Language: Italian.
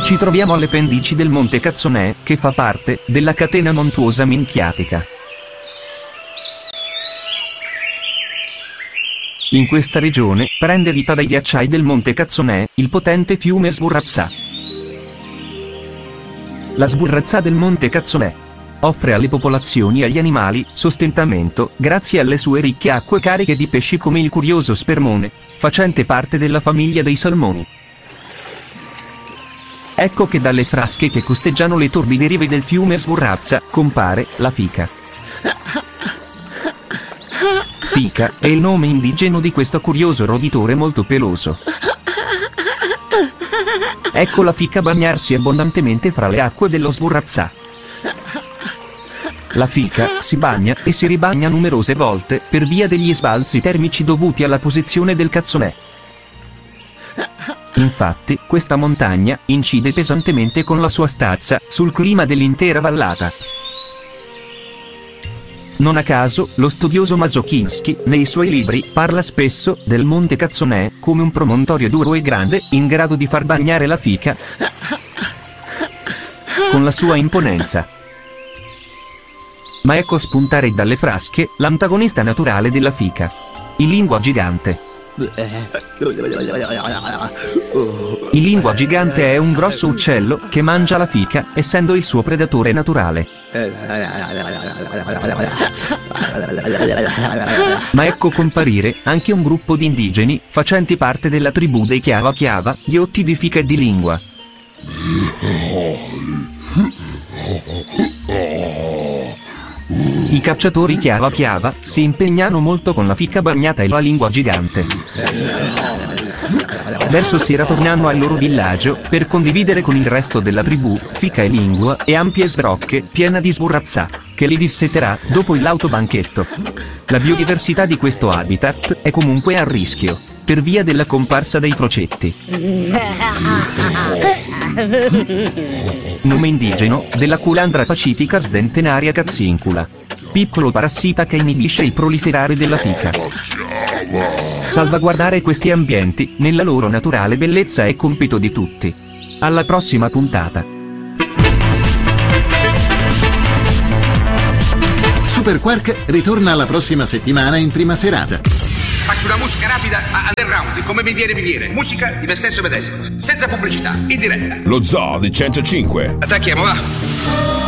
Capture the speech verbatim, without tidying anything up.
Ci troviamo alle pendici del Monte Cazzonè, che fa parte della catena montuosa minchiatica. In questa regione prende vita dai ghiacciai del Monte Cazzonè il potente fiume Sburrazza. La Sburrazza del Monte Cazzonè offre alle popolazioni e agli animali sostentamento grazie alle sue ricche acque cariche di pesci come il curioso spermone, facente parte della famiglia dei salmoni. Ecco che dalle frasche che costeggiano le torbide rive del fiume Sburrazza compare la fica. Fica è il nome indigeno di questo curioso roditore molto peloso. Ecco la fica bagnarsi abbondantemente fra le acque dello Sburrazza. La fica si bagna e si ribagna numerose volte per via degli sbalzi termici dovuti alla posizione del Cazzonè. Infatti, questa montagna incide pesantemente con la sua stazza sul clima dell'intera vallata. Non a caso, lo studioso Mazokinski, nei suoi libri, parla spesso del Monte Cazzonè come un promontorio duro e grande, in grado di far bagnare la fica con la sua imponenza. Ma ecco spuntare dalle frasche l'antagonista naturale della fica, il lingua gigante. Il lingua gigante è un grosso uccello che mangia la fica, essendo il suo predatore naturale. Ma ecco comparire anche un gruppo di indigeni facenti parte della tribù dei Chiava Chiava, ghiotti di fica e di lingua. I cacciatori Chiava Chiava si impegnano molto con la fica bagnata e la lingua gigante. Verso sera tornano al loro villaggio per condividere con il resto della tribù fica e lingua e ampie sbrocche piena di Sburrazza, che li disseterà dopo l'autobanchetto. La biodiversità di questo habitat è comunque a rischio per via della comparsa dei frocetti. Nome indigeno della Culandra pacifica sdentenaria cazzincula, piccolo parassita che inibisce il proliferare della fica. Salvaguardare questi ambienti nella loro naturale bellezza è compito di tutti. Alla prossima puntata. Super Quark ritorna la prossima settimana in prima serata. Faccio una musica rapida a underground, come mi viene mi viene. Musica di me stesso medesimo, senza pubblicità, in diretta. Lo Zoo di centocinque. Attacchiamo, va.